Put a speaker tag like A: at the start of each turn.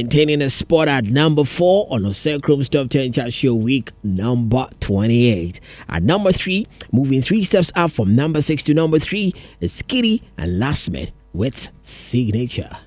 A: maintaining a spot at number 4 on Osekrom's Top 10 Chart Show week number 28. At number 3, moving 3 steps up from number 6 to number 3 is Skitty and Lastman with Signature.